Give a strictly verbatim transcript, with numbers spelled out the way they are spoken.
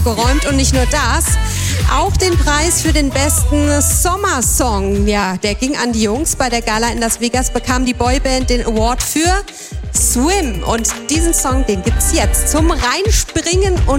abgeräumt und nicht nur das, auch den Preis für den besten Sommersong, ja, der ging an die Jungs. Bei der Gala in Las Vegas bekam die Boyband den Award für Swim und diesen Song, den gibt's jetzt zum Reinspringen und